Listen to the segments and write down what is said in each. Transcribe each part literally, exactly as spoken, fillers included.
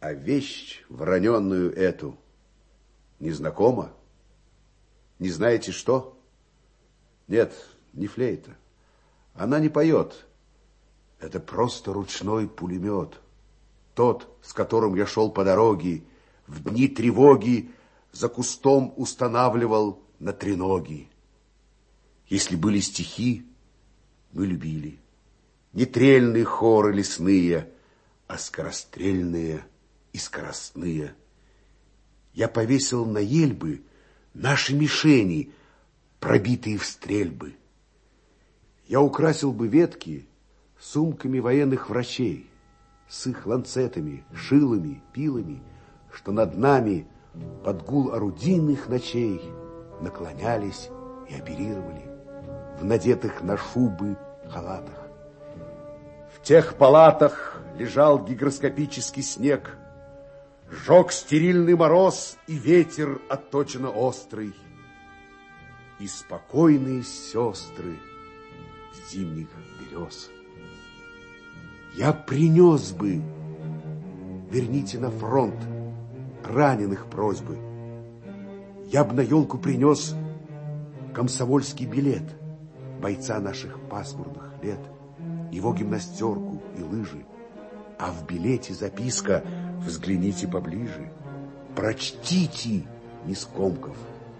А вещь вороненную эту незнакома? Не знаете, что? Нет, не флейта. Она не поет. Это просто ручной пулемет. Тот, с которым я шел по дороге, в дни тревоги за кустом устанавливал на треноги. Если были стихи, мы любили. Не трельные хоры лесные, а скорострельные и скоростные. Я повесил на ельбы наши мишени, пробитые в стрельбы. Я украсил бы ветки сумками военных врачей, с их ланцетами, шилами, пилами, что над нами под гул орудийных ночей наклонялись и оперировали в надетых на шубы халатах. В тех палатах лежал гигроскопический снег, жег стерильный мороз и ветер отточенно острый, и спокойные сестры зимних берез. Я принес бы, верните на фронт, раненых просьбы. Я б на елку принес комсомольский билет бойца наших пасмурных лет, его гимнастерку и лыжи. А в билете записка: взгляните поближе, прочтите, не скомков.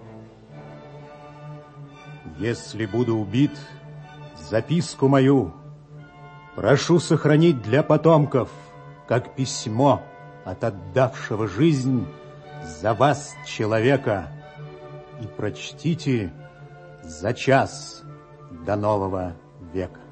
Если буду убит, записку мою прошу сохранить для потомков, как письмо от отдавшего жизнь за вас человека, и прочтите за час до нового века.